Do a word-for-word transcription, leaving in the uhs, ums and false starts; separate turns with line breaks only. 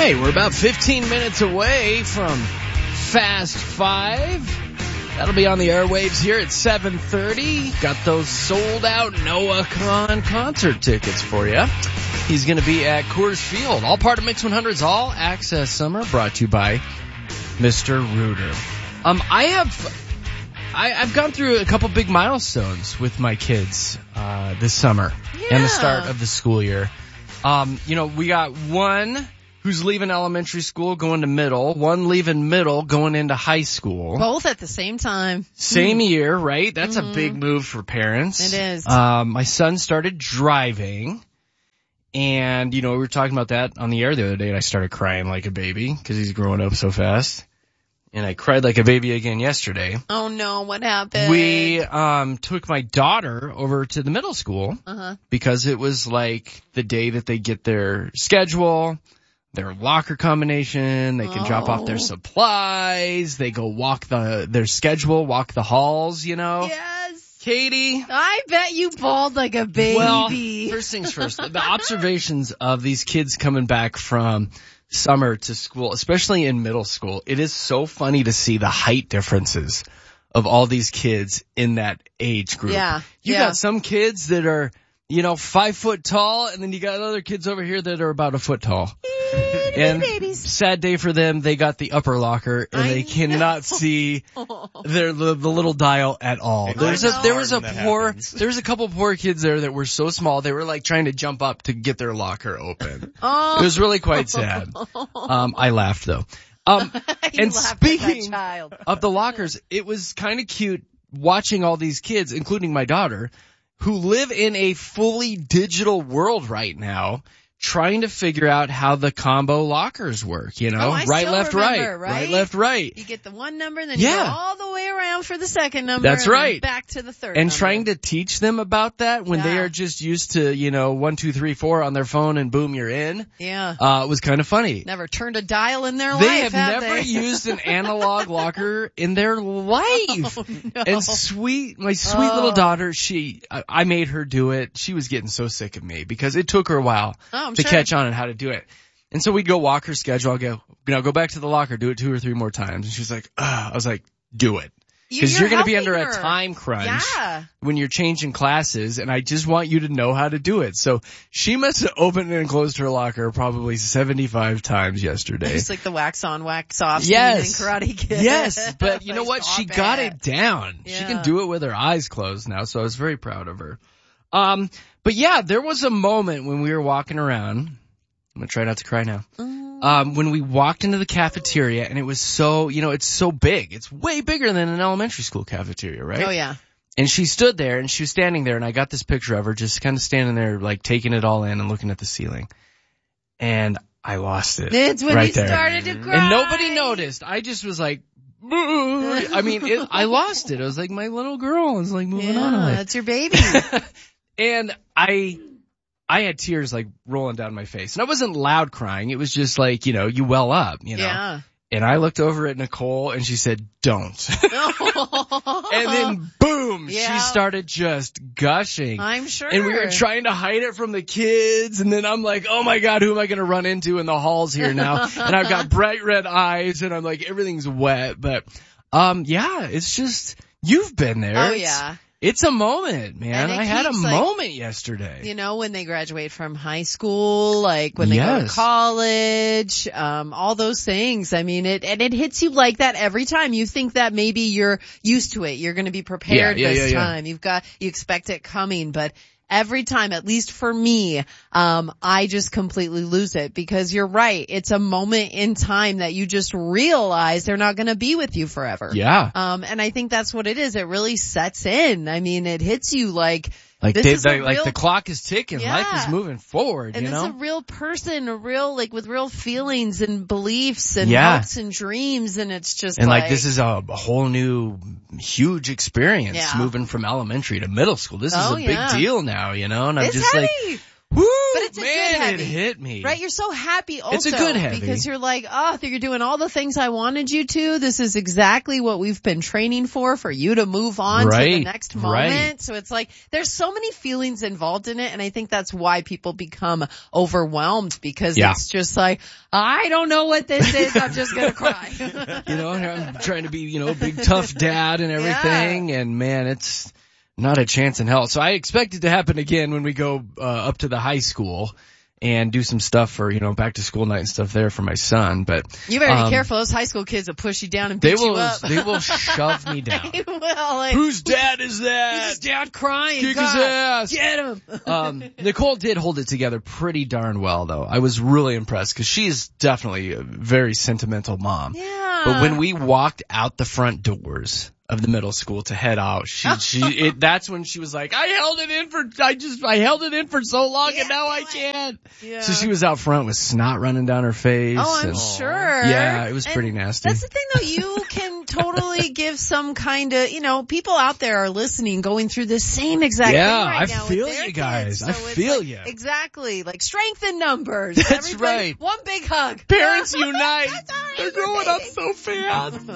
right, we're about fifteen minutes away from Fast Five. That'll be on the airwaves here at seven thirty. Got those sold-out Noah Kahan concert tickets for you. He's going to be at Coors Field. All part of Mix one hundred's All Access Summer, brought to you by Mister Rooter. Um, I have... I, I've gone through a couple big milestones with my kids uh, this summer
yeah.
and the start of the school year. Um, you know, we got one who's leaving elementary school, going to middle, one leaving middle, going into high school.
Both at the same time.
Same mm. year, right? That's
mm-hmm.
a big move for parents.
It is.
Um, my son started driving, and, you know, we were talking about that on the air the other day, and I started crying like a baby because he's growing up so fast. And I cried like a baby again yesterday.
Oh, no. What happened?
We um took my daughter over to the middle school
uh-huh.
because it was like the day that they get their schedule, their locker combination. They can
oh.
drop off their supplies. They go walk the their schedule, walk the halls, you know.
Yes.
Katie.
I bet you bawled like a baby.
Well, first things first. The observations of these kids coming back from summer to school, especially in middle school, it is so funny to see the height differences of all these kids in that age group.
Yeah.
You
yeah.
got some kids that are, you know, five foot tall, and then you got other kids over here that are about a foot tall. And
babies.
Sad day for them, they got the upper locker, and
I
they cannot
know.
see their the, the little dial at all. There's a there was a poor there was a couple poor kids there that were so small they were like trying to jump up to get their locker open.
Oh.
It was really quite sad. Um, I laughed though. Um, and speaking of the lockers, it was kind of cute watching all these kids, including my daughter, who live in a fully digital world right now, trying to figure out how the combo lockers work, you know,
oh, I
right,
still
left,
remember,
right,
right,
right, left, right.
You get the one number, and then
yeah.
you go all the way around for the second number.
That's
and
right.
Then back to the third
and
number.
trying to teach them about that when
yeah.
they are just used to, you know, one, two, three, four on their phone and boom, you're in.
Yeah.
Uh, it was kind of funny.
Never turned a dial in their
they
life,
have, have
they?
never used an analog locker in their life.
Oh, no.
And sweet, my sweet
oh.
little daughter, she, I, I made her do it. She was getting so sick of me because it took her a while
oh,
to
sure.
catch on and how to do it. And so we'd go walk her schedule. I'll go, you know, go back to the locker, do it two or three more times. And she's like, ugh. I was like, do it. Because you're, you're going to be under
her.
a time crunch
yeah.
when you're changing classes, and I just want you to know how to do it. So she must have opened and closed her locker probably seventy-five times yesterday.
Just like the wax on, wax off
yes.
scene in Karate Kid.
Yes, but you know what? She
it.
got it down.
Yeah.
She can do it with her eyes closed now, so I was very proud of her. Um, but yeah, there was a moment when we were walking around. I'm going to try not to cry now.
Mm.
Um, when we walked into the cafeteria, and it was so, you know, it's so big. It's way bigger than an elementary school cafeteria, right?
Oh, yeah.
And she stood there, and she was standing there, and I got this picture of her just kind of standing there, like, taking it all in and looking at the ceiling. And I lost it.
It's when
right
you
there.
started to cry.
And nobody noticed. I just was like, I mean, it, I lost it. I was like, my little girl was like moving
yeah,
on. Yeah,
that's your baby.
And I... I had tears like rolling down my face, and I wasn't loud crying. It was just like, you know, you well up, you know.
Yeah.
And I looked over at Nicole, and she said, "Don't." And then boom,
Yeah.
she started just gushing.
I'm sure.
And we were trying to hide it from the kids, and then I'm like, "Oh my God, who am I going to run into in the halls here now?" And I've got bright red eyes, and I'm like, everything's wet. But um, yeah, it's just you've been there.
Oh
It's,
yeah.
It's a moment, man. I had a
keeps, like,
moment yesterday.
You know, when they graduate from high school, like when they
yes.
go to college, um, all those things. I mean, it, and it hits you like that every time. You think that maybe you're used to it. You're going to be prepared
yeah, yeah,
this
yeah,
time.
Yeah.
You've got, you expect it coming, but every time, at least for me, um, I just completely lose it because you're right. It's a moment in time that you just realize they're not going to be with you forever.
Yeah.
Um, and I think that's what it is. It really sets in. I mean, it hits you like,
Like
this
they,
is a
they, like
real-
the clock is ticking,
Yeah.
life is moving forward,
and
you
this
know?
is a real person, a real, like with real feelings and beliefs and
Yeah.
hopes and dreams. And it's just
And
like,
like this is a, a whole new huge experience
Yeah.
moving from elementary to middle school. This
Oh,
is a
yeah.
big deal now, you know? And I'm
it's
just
heavy.
like, woo!
But it's a
Man,
good heavy.
it hit me.
Right? You're so happy also.
It's a good heavy.
Because you're like, oh, you're doing all the things I wanted you to. This is exactly what we've been training for, for you to move on
right.
to the next moment.
Right.
So it's like, there's so many feelings involved in it. And I think that's why people become overwhelmed, because
yeah.
it's just like, I don't know what this is. I'm just going to cry.
You know, I'm trying to be, you know, a big tough dad and everything. Yeah. And man, it's not a chance in hell. So I expect it to happen again when we go uh, up to the high school and do some stuff for, you know, back to school night and stuff there for my son. But
you better
um,
be careful. Those high school kids will push you down and beat
they will,
you up.
They will shove me down.
They will. Like,
whose dad is that?
Who's his dad crying?
Kick
God,
his ass.
Get him.
um, Nicole did hold it together pretty darn well, though. I was really impressed because she is definitely a very sentimental mom.
Yeah.
But when we walked out the front doors of the middle school to head out, she, she, it, that's when she was like, I held it in for, I just, I held it in for so long
yeah,
and now I can't.
Yeah.
So she was out front with snot running down her face.
Oh, I'm
and,
sure.
Yeah, it was
and
pretty nasty.
That's the thing though, you can totally give some kind of, you know, people out there are listening, going through the same exact
yeah,
thing right
I
now
feel
with their
you guys.
kids. So
I
it's
feel
like,
you.
Exactly. Like strength in numbers.
That's
Everybody,
right.
One big hug.
Parents unite.
That's all right,
They're growing
baby.
up so fast.